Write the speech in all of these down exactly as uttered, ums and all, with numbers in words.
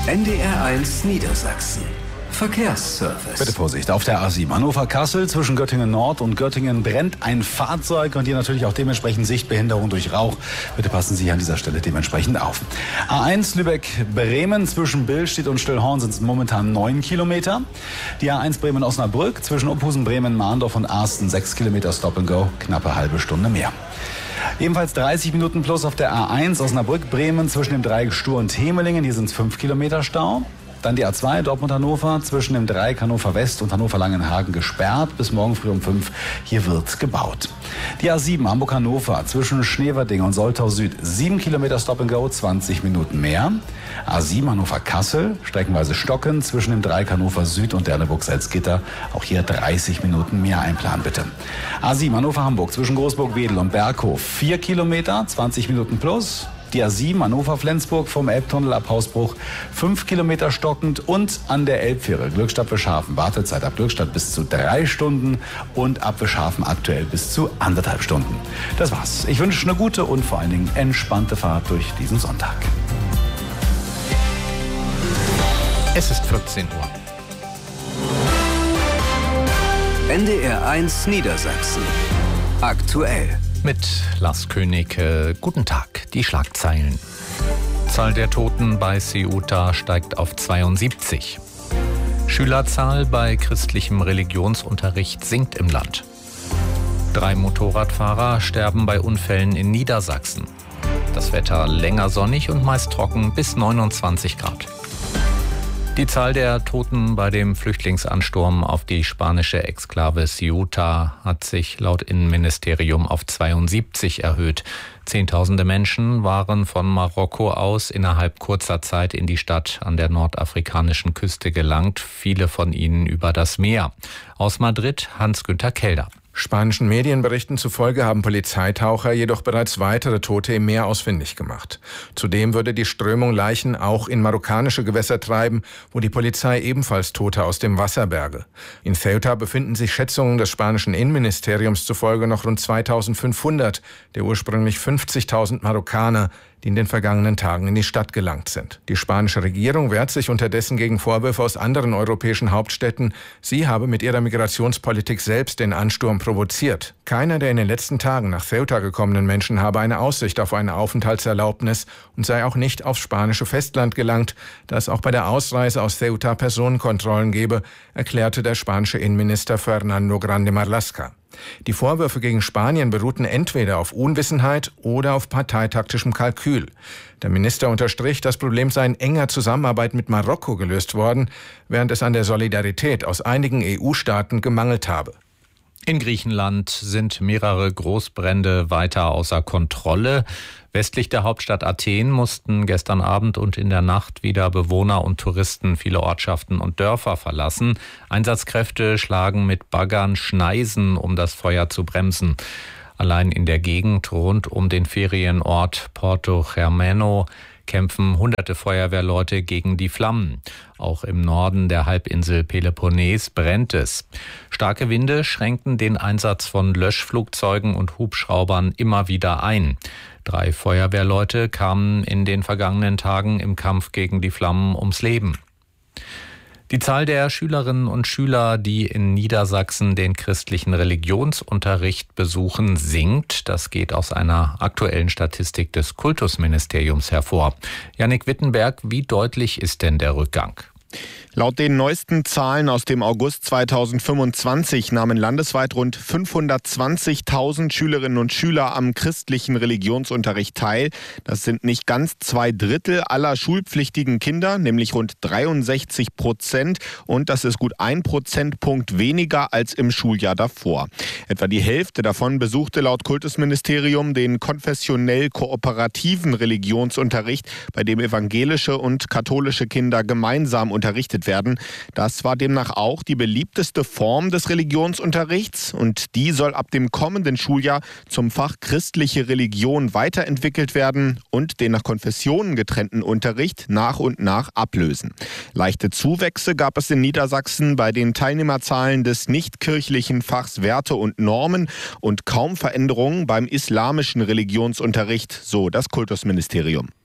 N D R eins Niedersachsen. Verkehrsservice. Bitte Vorsicht, auf der A sieben Hannover-Kassel zwischen Göttingen Nord und Göttingen brennt ein Fahrzeug und hier natürlich auch dementsprechend Sichtbehinderung durch Rauch. Bitte passen Sie an dieser Stelle dementsprechend auf. A eins Lübeck-Bremen zwischen Billstedt und Stillhorn sind es momentan neun Kilometer. Die A eins Bremen-Osnabrück zwischen Uphusen, Bremen, Mahndorf und Arsten sechs Kilometer Stop and Go, knappe halbe Stunde mehr. Ebenfalls dreißig Minuten plus auf der A eins Osnabrück-Bremen zwischen dem Dreieck Stur und Hemelingen. Hier sind es fünf Kilometer Stau. Dann die A zwei Dortmund-Hannover zwischen dem Dreieck Hannover West und Hannover-Langenhagen gesperrt. Bis morgen früh um fünf. Hier wird gebaut. Die A sieben Hamburg-Hannover zwischen Schneverding und Soltau Süd. sieben Kilometer Stop and Go, zwanzig Minuten mehr. A sieben Hannover-Kassel, streckenweise Stocken zwischen dem Dreieck Hannover Süd und Derneburg-Salzgitter. Auch hier dreißig Minuten mehr einplanen bitte. A sieben Hannover-Hamburg zwischen Großburg-Wedel und Berghof. vier Kilometer, zwanzig Minuten plus. Die A sieben Hannover-Flensburg vom Elbtunnel ab Hausbruch fünf Kilometer stockend und an der Elbfähre Glückstadt-Wischhafen Wartezeit ab Glückstadt bis zu drei Stunden und ab Wischhafen aktuell bis zu anderthalb Stunden. Das war's. Ich wünsche eine gute und vor allen Dingen entspannte Fahrt durch diesen Sonntag. Es ist vierzehn Uhr. N D R eins Niedersachsen. Aktuell. Mit Lars König, äh, guten Tag, die Schlagzeilen. Zahl der Toten bei Ceuta steigt auf zweiundsiebzig. Schülerzahl bei christlichem Religionsunterricht sinkt im Land. Drei Motorradfahrer sterben bei Unfällen in Niedersachsen. Das Wetter länger sonnig und meist trocken bis neunundzwanzig Grad. Die Zahl der Toten bei dem Flüchtlingsansturm auf die spanische Exklave Ceuta hat sich laut Innenministerium auf zweiundsiebzig erhöht. Zehntausende Menschen waren von Marokko aus innerhalb kurzer Zeit in die Stadt an der nordafrikanischen Küste gelangt, viele von ihnen über das Meer. Aus Madrid Hans-Günther Kelder. Spanischen Medienberichten zufolge haben Polizeitaucher jedoch bereits weitere Tote im Meer ausfindig gemacht. Zudem würde die Strömung Leichen auch in marokkanische Gewässer treiben, wo die Polizei ebenfalls Tote aus dem Wasser berge. In Ceuta befinden sich Schätzungen des spanischen Innenministeriums zufolge noch rund zweitausendfünfhundert der ursprünglich fünfzigtausend Marokkaner, die in den vergangenen Tagen in die Stadt gelangt sind. Die spanische Regierung wehrt sich unterdessen gegen Vorwürfe aus anderen europäischen Hauptstädten. Sie habe mit ihrer Migrationspolitik selbst den Ansturm provoziert. Keiner der in den letzten Tagen nach Ceuta gekommenen Menschen habe eine Aussicht auf eine Aufenthaltserlaubnis und sei auch nicht aufs spanische Festland gelangt, da es auch bei der Ausreise aus Ceuta Personenkontrollen gebe, erklärte der spanische Innenminister Fernando Grande Marlaska. Die Vorwürfe gegen Spanien beruhten entweder auf Unwissenheit oder auf parteitaktischem Kalkül. Der Minister unterstrich, das Problem sei in enger Zusammenarbeit mit Marokko gelöst worden, während es an der Solidarität aus einigen E U-Staaten gemangelt habe. In Griechenland sind mehrere Großbrände weiter außer Kontrolle. Westlich der Hauptstadt Athen mussten gestern Abend und in der Nacht wieder Bewohner und Touristen viele Ortschaften und Dörfer verlassen. Einsatzkräfte schlagen mit Baggern Schneisen, um das Feuer zu bremsen. Allein in der Gegend rund um den Ferienort Porto Germano kämpfen hunderte Feuerwehrleute gegen die Flammen. Auch im Norden der Halbinsel Peloponnes brennt es. Starke Winde schränkten den Einsatz von Löschflugzeugen und Hubschraubern immer wieder ein. Drei Feuerwehrleute kamen in den vergangenen Tagen im Kampf gegen die Flammen ums Leben. Die Zahl der Schülerinnen und Schüler, die in Niedersachsen den christlichen Religionsunterricht besuchen, sinkt. Das geht aus einer aktuellen Statistik des Kultusministeriums hervor. Jannik Wittenberg, wie deutlich ist denn der Rückgang? Laut den neuesten Zahlen aus dem August zweitausendfünfundzwanzig nahmen landesweit rund fünfhundertzwanzigtausend Schülerinnen und Schüler am christlichen Religionsunterricht teil. Das sind nicht ganz zwei Drittel aller schulpflichtigen Kinder, nämlich rund dreiundsechzig Prozent. Und das ist gut ein Prozentpunkt weniger als im Schuljahr davor. Etwa die Hälfte davon besuchte laut Kultusministerium den konfessionell kooperativen Religionsunterricht, bei dem evangelische und katholische Kinder gemeinsam unterrichtet werden. Das war demnach auch die beliebteste Form des Religionsunterrichts und die soll ab dem kommenden Schuljahr zum Fach christliche Religion weiterentwickelt werden und den nach Konfessionen getrennten Unterricht nach und nach ablösen. Leichte Zuwächse gab es in Niedersachsen bei den Teilnehmerzahlen des nichtkirchlichen Fachs Werte und Normen und kaum Veränderungen beim islamischen Religionsunterricht, so das Kultusministerium.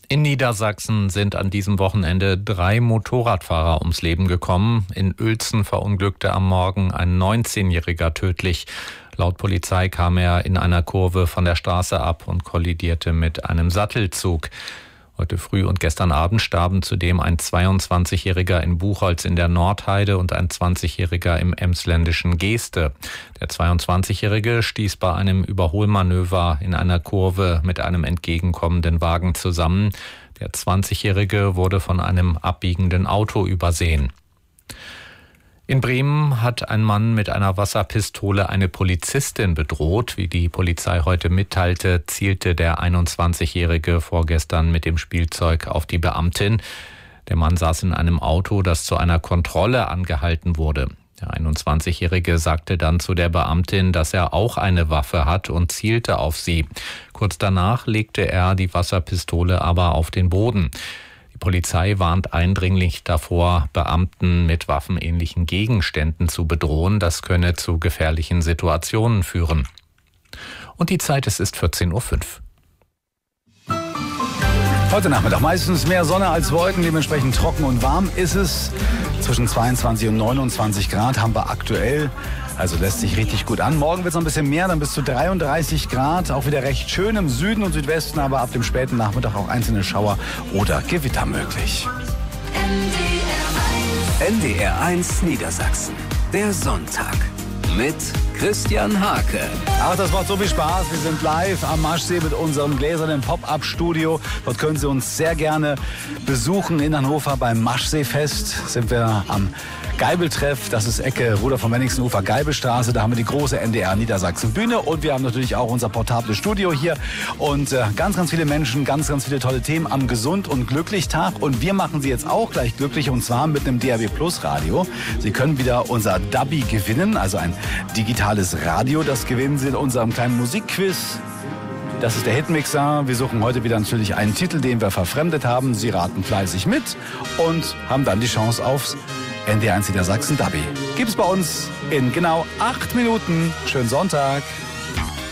In Niedersachsen sind an diesem Wochenende drei Motorradfahrer ums Leben gekommen. In Uelzen verunglückte am Morgen ein neunzehnjähriger tödlich. Laut Polizei kam er in einer Kurve von der Straße ab und kollidierte mit einem Sattelzug. Heute früh und gestern Abend starben zudem ein zweiundzwanzigjähriger in Buchholz in der Nordheide und ein zwanzigjähriger im emsländischen Geeste. Der zweiundzwanzigjährige stieß bei einem Überholmanöver in einer Kurve mit einem entgegenkommenden Wagen zusammen. Der zwanzigjährige wurde von einem abbiegenden Auto übersehen. In Bremen hat ein Mann mit einer Wasserpistole eine Polizistin bedroht. Wie die Polizei heute mitteilte, zielte der einundzwanzigjährige vorgestern mit dem Spielzeug auf die Beamtin. Der Mann saß in einem Auto, das zu einer Kontrolle angehalten wurde. Der einundzwanzigjährige sagte dann zu der Beamtin, dass er auch eine Waffe hat und zielte auf sie. Kurz danach legte er die Wasserpistole aber auf den Boden. Die Polizei warnt eindringlich davor, Beamten mit waffenähnlichen Gegenständen zu bedrohen. Das könne zu gefährlichen Situationen führen. Und die Zeit, es ist vierzehn Uhr fünf. Heute Nachmittag meistens mehr Sonne als Wolken, dementsprechend trocken und warm ist es. Zwischen zweiundzwanzig und neunundzwanzig Grad haben wir aktuell. Also lässt sich richtig gut an. Morgen wird es noch ein bisschen mehr, dann bis zu dreiunddreißig Grad. Auch wieder recht schön im Süden und Südwesten, aber ab dem späten Nachmittag auch einzelne Schauer oder Gewitter möglich. N D R eins Niedersachsen. Der Sonntag mit Christian Hake. Ach, das macht so viel Spaß. Wir sind live am Maschsee mit unserem gläsernen Pop-Up-Studio. Dort können Sie uns sehr gerne besuchen in Hannover beim Maschseefest. Sind wir am Geibeltreff, das ist Ecke Rudolf vom Wenningsenufer Geibelstraße. Da haben wir die große N D R Niedersachsen Bühne und wir haben natürlich auch unser portables Studio hier und äh, ganz, ganz viele Menschen, ganz, ganz viele tolle Themen am Gesund- und Glücklich-Tag und wir machen Sie jetzt auch gleich glücklich und zwar mit einem D A B Plus Radio. Sie können wieder unser Dubby gewinnen, also ein digitales Radio. Das gewinnen Sie in unserem kleinen Musikquiz. Das ist der Hitmixer. Wir suchen heute wieder natürlich einen Titel, den wir verfremdet haben. Sie raten fleißig mit und haben dann die Chance aufs N D R eins Niedersachsen Dubby. Gibt's bei uns in genau acht Minuten. Schönen Sonntag.